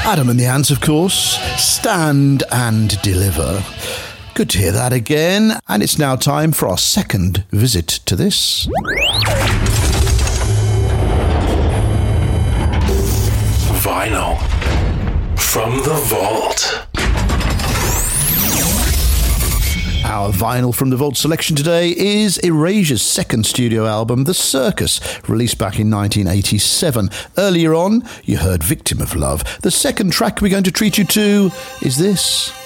Adam and the Ants, of course. Stand and Deliver. Good to hear that again. And it's now time for our second visit to this. Vinyl from the vault. Our Vinyl from the Vault selection today is Erasure's second studio album, The Circus, released back in 1987. Earlier on, you heard Victim of Love. The second track we're going to treat you to is this.